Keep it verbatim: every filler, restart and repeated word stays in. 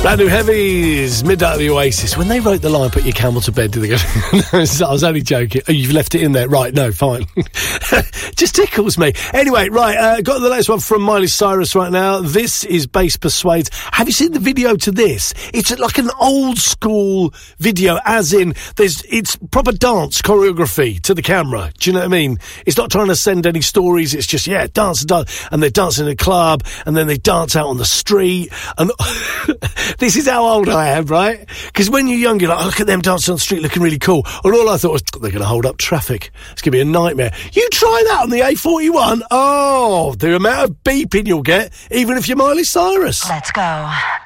Brand new Heavies, Midnight at the Oasis. When they wrote the line, put your camel to bed, did they go, no, I was only joking. Oh, you've left it in there. Right, no, fine. Just tickles me. Anyway, right, uh, got the latest one from Miley Cyrus right now. This is Bass Persuades. Have you seen the video to this? It's like an old school video, as in, there's it's proper dance choreography to the camera. Do you know what I mean? It's not trying to send any stories. It's just, yeah, dance and dance. And they're dancing in a club, and then they dance out on the street. And this is how old I am, right? Because when you're young, you're like, oh, look at them dancing on the street looking really cool. And all I thought was, they're going to hold up traffic. It's going to be a nightmare. You try that on the A forty-one. Oh, the amount of beeping you'll get, even if you're Miley Cyrus. Let's go.